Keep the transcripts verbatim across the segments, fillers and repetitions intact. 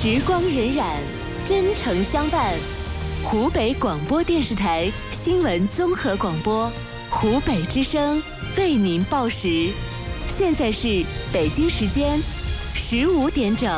时光荏苒，真诚相伴。湖北广播电视台新闻综合广播，湖北之声为您报时。现在是北京时间十五点整。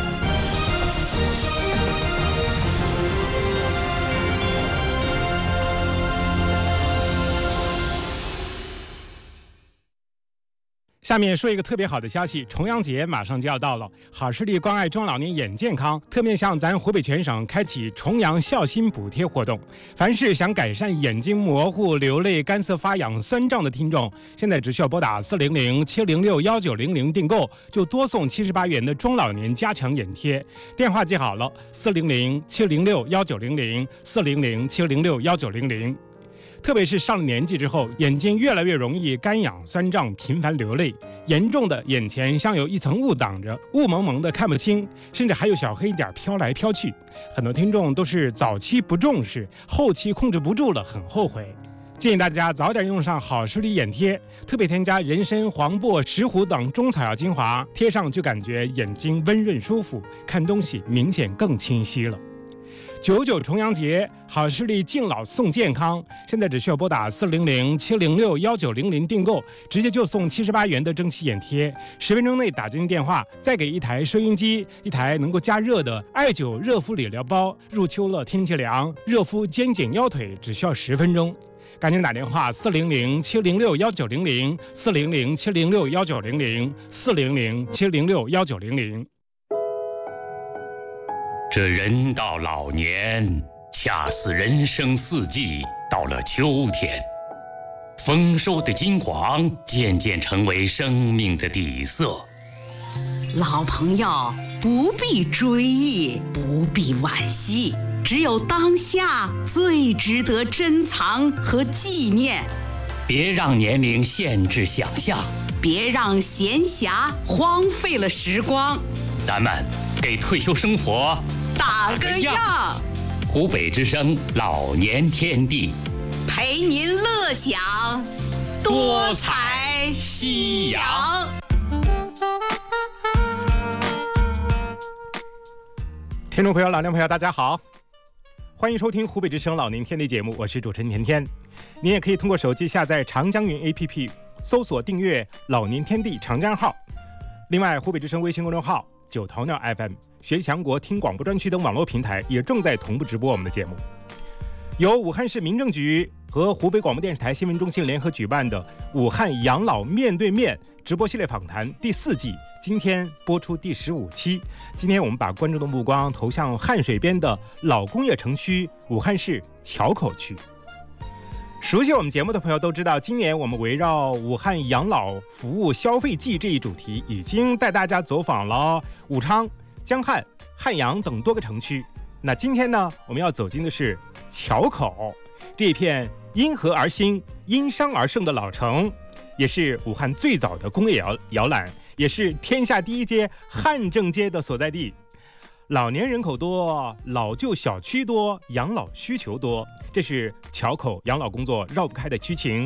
下面说一个特别好的消息，重阳节马上就要到了，好视力关爱中老年眼健康，特面向咱湖北全省开启重阳孝心补贴活动。凡是想改善眼睛模糊、流泪、干涩、发痒、酸胀的听众，现在只需要拨打四零零七零六幺九零零订购，就多送七十八元的中老年加强眼贴。电话记好了，四零零七零六幺九零零，四零零七零六幺九零零。特别是上了年纪之后，眼睛越来越容易干痒酸胀，频繁流泪，严重的眼前像有一层雾挡着，雾蒙蒙的看不清，甚至还有小黑点飘来飘去。很多听众都是早期不重视，后期控制不住了，很后悔。建议大家早点用上好视力眼贴，特别添加人参、黄柏、石斛等中草药精华，贴上就感觉眼睛温润舒服，看东西明显更清晰了。九九重阳节，好视力敬老送健康，现在只需要拨打四零零七零六幺九零零订购，直接就送七十八元的蒸汽眼贴。十分钟内打进电话，再给一台收音机，一台能够加热的艾灸热敷理疗包。入秋了，天气凉，热敷肩颈腰腿只需要十分钟。赶紧打电话四零零七零六幺九零零，四零零七零六幺九零零，四零零七零六幺九零零。 这人到老年，恰似人生四季到了秋天，丰收的金黄渐渐成为生命的底色。 老朋友不必追忆，不必惋惜，只有当下最值得珍藏和纪念。 别让年龄限制想象， 别让闲暇荒废了时光。 咱们给退休生活打个样。 湖北之声老年天地， 陪您乐享多彩夕阳。 听众朋友、老年朋友，大家好，欢迎收听湖北之声老年天地节目，我是主持人甜甜。您也可以通过手机下载长江云 A P P， 搜索订阅老年天地长江号。另外，湖北之声微信公众号、九头鸟 F M、学强国听广播专区等网络平台也正在同步直播我们的节目。由武汉市民政局和湖北广播电视台新闻中心联合举办的武汉养老面对面直播系列访谈第四季，今天播出第十五期。今天我们把观众的目光投向汉水边的老工业城区武汉市硚口区。熟悉我们节目的朋友都知道，今年我们围绕武汉养老服务消费季这一主题，已经带大家走访了武昌、江汉、汉阳等多个城区。那今天呢，我们要走进的是硚口，这片因河而兴、因商而盛的老城，也是武汉最早的工业摇摇篮，也是天下第一街汉正街的所在地。老年人口多，老旧小区多，养老需求多，这是硚口养老工作绕不开的区情。